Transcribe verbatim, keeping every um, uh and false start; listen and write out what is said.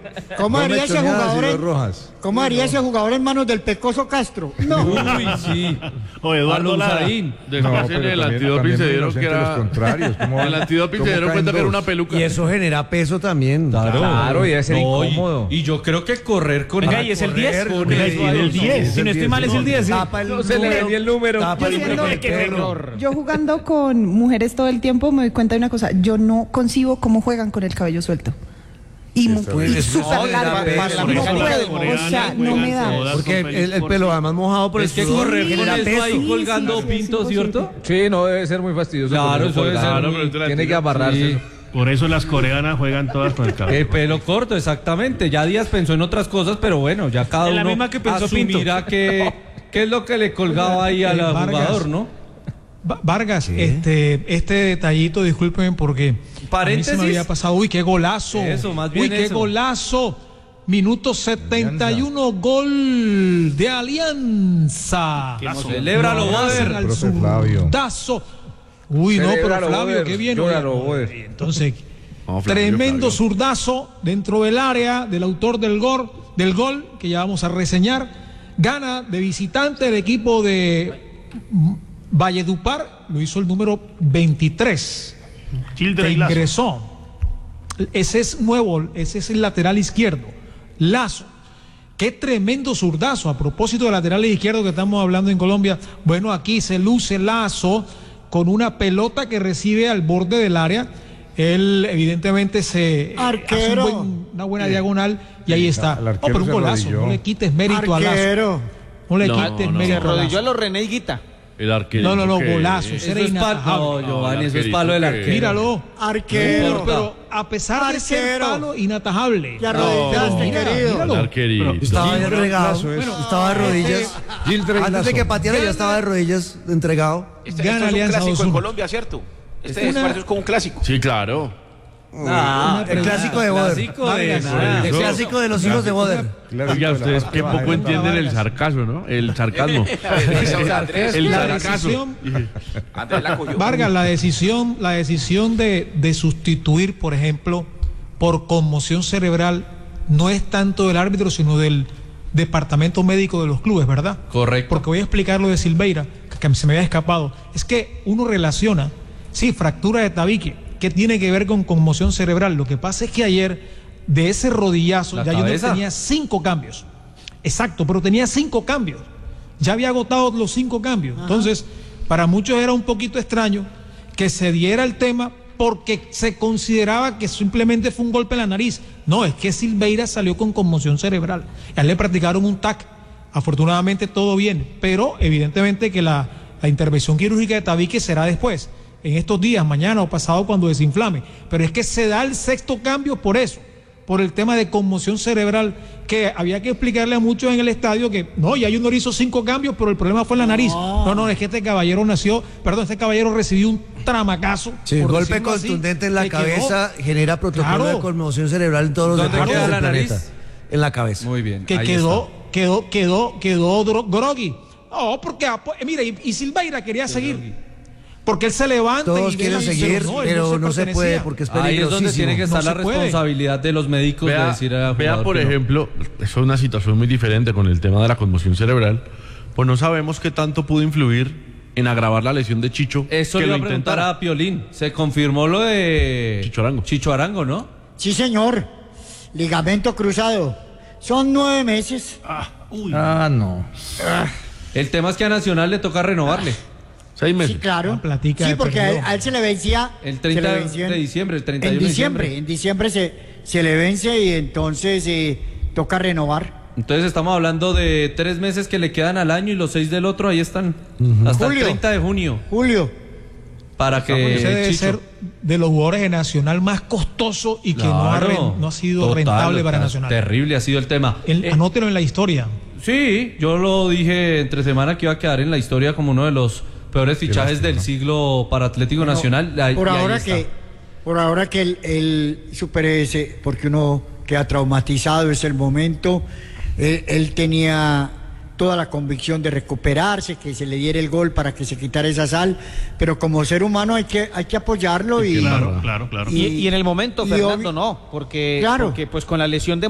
¿Cómo haría ese jugador? En, Rojas. ¿Cómo haría ese jugador en manos del Pecoso Castro? No. Uy, sí. O Eduardo Lara. Después en el antidoping se dieron que era... El antidoping se dieron cuenta que era una peluca. Y eso genera peso también. Claro, claro, y debe ser no, incómodo. Y, y yo creo que correr con... Venga, ¿y es el diez? El diez. Si no estoy mal, es el diez. No se le ve ni el número. Yo jugando con mujeres todo el tiempo me doy cuenta de una cosa. Yo no concibo cómo juegan con el cabello suelto. Y, mu- y súper largo. No puedo, o sea, no me da. Porque el, el pelo además mojado por Es que sudor correr con genera eso peso. ahí colgando Sí, sí, pinto, sí, ¿cierto? Sí, no debe ser muy fastidioso. Claro, eso debe ser Claro, muy- pero tú la Tiene que tiras. amarrarse. Sí. Por eso las coreanas juegan todas con el cabello. El pelo corto, exactamente. Ya Díaz pensó en otras cosas, pero bueno, ya cada En la uno misma que pensó asumirá que, qué es lo que le colgaba ahí al Eh, Vargas. jugador, ¿no? Va- Vargas, este, este detallito, discúlpeme porque a mí Paréntesis. se me había pasado. Uy, qué golazo. Eso, más bien Uy, qué eso. golazo. Minuto setenta y uno, gol de Alianza. Celébralo, Lo hacen Boder. al Profe Flavio. zurdazo. Uy, no, pero Celébralo, Flavio, Boder. qué bien. Llóralo, Oye, Boder. Entonces, No, Flavio, tremendo Flavio. zurdazo dentro del área del autor del gol, del gol que ya vamos a reseñar. Gana de visitante el equipo de mm, Valledupar, lo hizo el número veintitrés, que Children Lazo. ingresó. Ese es nuevo, ese es el lateral izquierdo, Lazo. Qué tremendo zurdazo. A propósito de laterales izquierdos que estamos hablando en Colombia, bueno, aquí se luce Lazo con una pelota que recibe al borde del área. Él evidentemente se Arquero. hace un buen- una buena diagonal y ahí está. el Oh, arquero pero un se golazo, arrodilló. no le quites mérito a Lazo. Arquero. No le No, quites no, mérito se a Lazo. los René Higuita. El arquero. No, no, no, que- golazo. Ese Eso era es palo. inatajable. No, Giovanni, No, eso es palo del arquerito, arquero. que- Míralo. Arquero. No, pero a pesar de ser Arquero. palo, inatajable. Te arrodillaste, Mira, querido. míralo. El arquerito. Estaba Sí, entregado. Estaba de rodillas. Antes de que pateara ya estaba de rodillas entregado. Este, Gana esto es un Alianza clásico dos en uno. Colombia, ¿cierto? Este Una- es, parece como un clásico. Sí, claro. Ah, El clásico de Boder. clásico de Vargas. nada. El clásico de los hijos de Boder. Oiga, ustedes qué poco entienden el sarcasmo, ¿no? El sarcasmo. Andrés, El La sarcasmo. decisión, Andrés la cogió. Vargas, la decisión, la decisión de, de sustituir, por ejemplo, por conmoción cerebral, no es tanto del árbitro, sino del departamento médico de los clubes, ¿verdad? Correcto. Porque voy a explicar lo de Silveira, que se me había escapado. Es que uno relaciona, sí, fractura de tabique, que tiene que ver con conmoción cerebral. Lo que pasa es que ayer, de ese rodillazo, La ya yo cabeza. tenía cinco cambios. Exacto, pero tenía cinco cambios. Ya había agotado los cinco cambios. Entonces, para muchos era un poquito extraño que se diera el tema porque se consideraba que simplemente fue un golpe en la nariz. No, es que Silveira salió con conmoción cerebral. A él le practicaron un T A C. Afortunadamente todo bien, pero evidentemente que la, la intervención quirúrgica de tabique será después, en estos días, mañana o pasado cuando desinflame. Pero es que se da el sexto cambio por eso, por el tema de conmoción cerebral, que había que explicarle a muchos en el estadio que no, ya Junior hizo cinco cambios, pero el problema fue la nariz. No, no, es que este caballero nació, perdón, este caballero recibió un tramacazo. Sí, por golpe decirlo así, contundente en la que quedó- cabeza genera protocolo Claro. de conmoción cerebral en todos los ¿Dónde deportes queda del la planeta. nariz? En la cabeza. Muy bien. que ahí quedó, está. quedó, quedó, quedó dro- groggy. No, porque, ah, pues, mira, y, y Silveira quería seguir. Porque él se levanta Todos y quieren y dice, seguir, no, él pero no se pertenecía. puede porque es Ahí es donde peligrosísimo. tiene que estar No la se puede. responsabilidad de los médicos de Vea, decir a vea, por ejemplo, eso es una situación muy diferente con el tema de la conmoción cerebral. Pues no sabemos qué tanto pudo influir en agravar la lesión de Chicho. Eso que le iba lo a preguntar intentara. a Piolín. Se confirmó lo de Chicho Arango. Chicho Arango, ¿no? Sí, señor. Ligamento cruzado. Son nueve meses. Ah, no. El tema es que a Nacional le toca renovarle. Seis meses. Sí, claro. La platica Sí, de porque a él, perdió. a él se le vencía. El se treinta le vencía de diciembre, el treinta y En uno de diciembre, diciembre. en diciembre se, se le vence y entonces eh, toca renovar. Entonces estamos hablando de tres meses que le quedan al año y los seis del otro, ahí están. Hasta Julio. el treinta de junio. Julio. Para que Ese debe Chicho- ser de los jugadores de Nacional más costoso y que no, ha, Claro. ren- no ha sido Total, rentable para está Nacional. Terrible ha sido el tema. El- Eh, anótelo en la historia. Sí, yo lo dije entre semana que iba a quedar en la historia como uno de los peores fichajes del siglo para Atlético Nacional. Ahí- Por y ahí ahora está. que, por ahora que el, el supere ese, porque uno queda traumatizado, es el momento. Él, él tenía toda la convicción de recuperarse, que se le diera el gol para que se quitara esa sal, pero como ser humano hay que, hay que apoyarlo y, Claro, claro, claro. Y- Y, y en el momento, y Fernando, obvi- no, porque, Claro. porque pues con la lesión de